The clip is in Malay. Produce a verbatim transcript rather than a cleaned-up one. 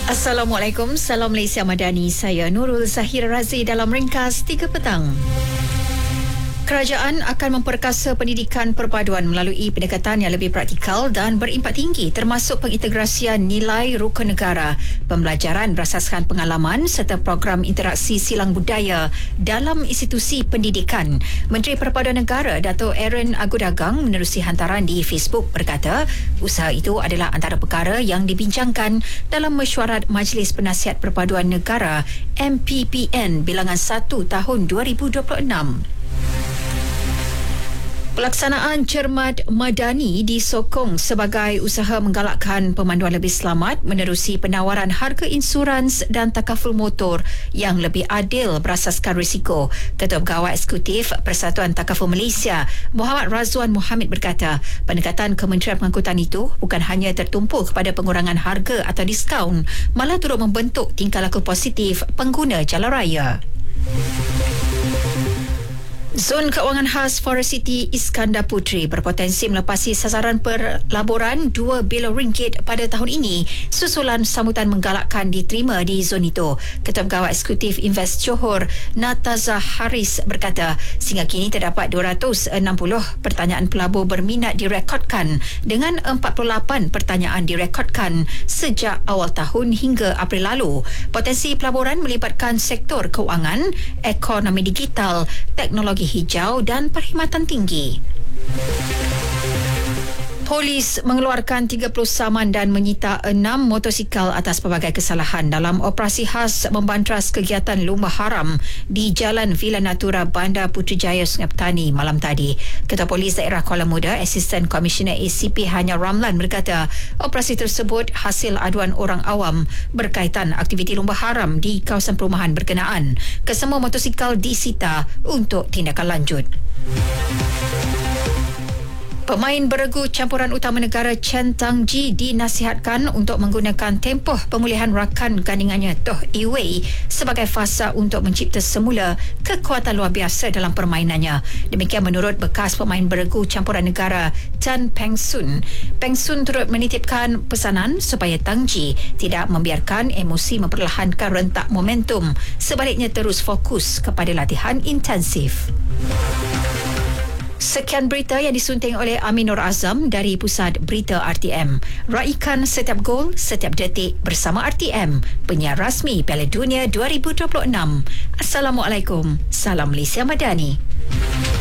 Assalamualaikum, salam Malaysia Madani. Saya Nurul Zahir Razi dalam ringkas tiga petang. Kerajaan akan memperkasa pendidikan perpaduan melalui pendekatan yang lebih praktikal dan berimpak tinggi, termasuk pengintegrasian nilai rukun negara, pembelajaran berasaskan pengalaman serta program interaksi silang budaya dalam institusi pendidikan. Menteri Perpaduan Negara Dato' Aaron Agudagang menerusi hantaran di Facebook berkata, usaha itu adalah antara perkara yang dibincangkan dalam mesyuarat Majlis Penasihat Perpaduan Negara M P P N bilangan satu tahun dua ribu dua puluh enam. Pelaksanaan cermat madani disokong sebagai usaha menggalakkan pemanduan lebih selamat menerusi penawaran harga insurans dan takaful motor yang lebih adil berasaskan risiko. Ketua Pegawai Eksekutif Persatuan Takaful Malaysia, Muhammad Razwan Mohamid berkata, pendekatan Kementerian Pengangkutan itu bukan hanya tertumpu kepada pengurangan harga atau diskaun, malah turut membentuk tingkah laku positif pengguna jalan raya. Zon Keuangan Khas Forest City Iskandar Puteri berpotensi melepasi sasaran pelaburan dua bilion ringgit pada tahun ini susulan sambutan menggalakkan diterima di zon itu. Ketua Pegawai Eksekutif Invest Johor, Nataza Haris berkata, sehingga kini terdapat dua ratus enam puluh pertanyaan pelabur berminat direkodkan dengan empat puluh lapan pertanyaan direkodkan sejak awal tahun hingga April lalu. Potensi pelaburan melibatkan sektor keuangan, ekonomi digital, teknologi hijau dan perkhidmatan tinggi. Polis mengeluarkan tiga puluh saman dan menyita enam motosikal atas pelbagai kesalahan dalam operasi khas membantras kegiatan lumba haram di Jalan Villa Natura Bandar Putrajaya Sungai Petani malam tadi. Ketua Polis Daerah Kuala Muda, Asisten Komisioner A C P Hanya Ramlan berkata, operasi tersebut hasil aduan orang awam berkaitan aktiviti lumba haram di kawasan perumahan berkenaan. Kesemua motosikal disita untuk tindakan lanjut. Pemain beregu campuran utama negara Chen Tang-ji dinasihatkan untuk menggunakan tempoh pemulihan rakan gandingannya Toh Iwei sebagai fasa untuk mencipta semula kekuatan luar biasa dalam permainannya. Demikian menurut bekas pemain beregu campuran negara Tan Peng Sun. Peng Sun turut menitipkan pesanan supaya Tang-ji tidak membiarkan emosi memperlahankan rentak momentum, sebaliknya terus fokus kepada latihan intensif. Sekian berita yang disunting oleh Amin Nur Azam dari Pusat Berita R T M. Raikan setiap gol, setiap detik bersama R T M, penyiar rasmi Piala Dunia dua ribu dua puluh enam. Assalamualaikum. Salam Malaysia Madani.